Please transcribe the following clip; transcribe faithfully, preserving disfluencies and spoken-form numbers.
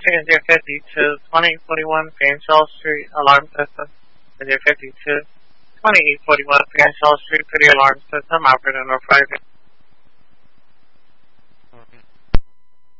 Attention India fifty-two, twenty forty-one Fanshawe Street, alarm system. India fifty-two, twenty forty-one Fanshawe Street, for the alarm system, operator no private.